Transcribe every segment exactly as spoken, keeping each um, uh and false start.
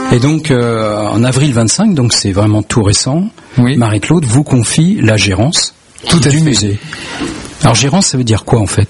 Et donc, euh, en avril vingt-cinq, donc c'est vraiment tout récent, oui. Marie-Claude vous confie la gérance tout du musée. Alors, gérance, ça veut dire quoi en fait ?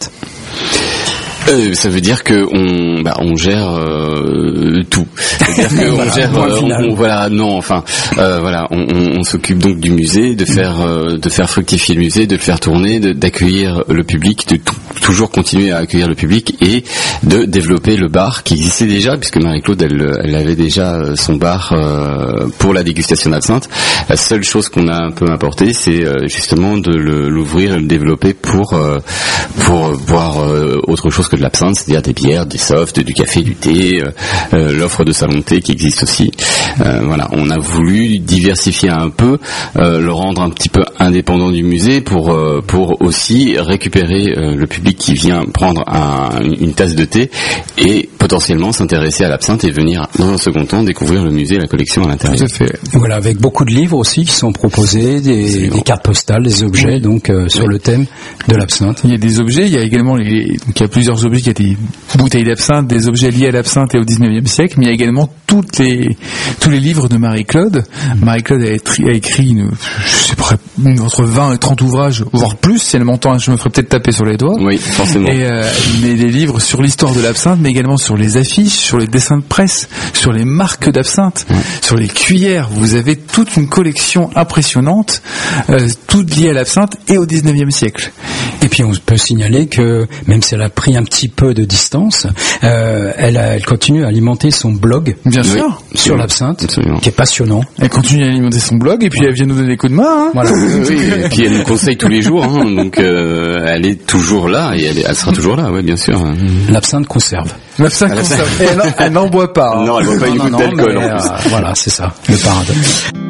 Euh, ça veut dire que on, bah, on gère euh, tout. C'est-à-dire que voilà, on gère, euh, on, on, voilà, non, enfin, euh, voilà, on, on, on s'occupe donc du musée, de faire, euh, de faire fructifier le musée, de le faire tourner, de, d'accueillir le public, de t- toujours continuer à accueillir le public et de développer le bar qui existait déjà, puisque Marie-Claude, elle, elle avait déjà son bar euh, pour la dégustation d'absinthe. La seule chose qu'on a un peu apporté, c'est euh, justement de le, l'ouvrir et le développer pour euh, pour boire euh, autre chose que de l'absinthe, c'est-à-dire des bières, des softs, du café, du thé, euh, euh, l'offre de salon de thé qui existe aussi. Euh, voilà, on a voulu diversifier un peu, euh, le rendre un petit peu indépendant du musée pour euh, pour aussi récupérer euh, le public qui vient prendre un, une tasse de thé et potentiellement s'intéresser à l'absinthe et venir dans un second temps découvrir le musée et la collection à l'intérieur. Tout à fait. Voilà, avec beaucoup de livres aussi qui sont proposés, des, des cartes postales, des objets oui. donc euh, sur oui. le thème de l'absinthe. Il y a des objets, il y a également les, donc il y a plusieurs objets, il y a des bouteilles d'absinthe, des objets liés à l'absinthe et au dix-neuvième siècle, mais il y a également toutes les tous les livres de Marie-Claude. Marie-Claude a écrit, a écrit une, je sais pas, entre vingt et trente ouvrages, voire plus, si elle m'entend, je me ferais peut-être taper sur les doigts. Oui, forcément. Et euh, mais des livres sur l'histoire de l'absinthe, mais également sur les affiches, sur les dessins de presse, sur les marques d'absinthe, ouais. sur les cuillères. Vous avez toute une collection impressionnante, euh, toute liée à l'absinthe et au dix-neuvième siècle. Et puis on peut signaler que même si elle a pris un petit peu de distance, euh, elle, a, elle continue à alimenter son blog, bien oui, sûr, sur l'absinthe, absolument. Qui est passionnant. Elle continue à alimenter son blog et puis ouais. elle vient nous donner des coups de main. Hein. Voilà. Oui, et puis elle nous conseille tous les jours, hein, donc euh, elle est toujours là et elle, est, elle sera toujours là, oui, bien sûr. L'absinthe conserve. L'absinthe conserve. Et elle, elle n'en boit pas. Hein. Non, elle boit pas non, une non, goutte non, d'alcool mais, en plus. Euh, voilà, c'est ça, le paradis.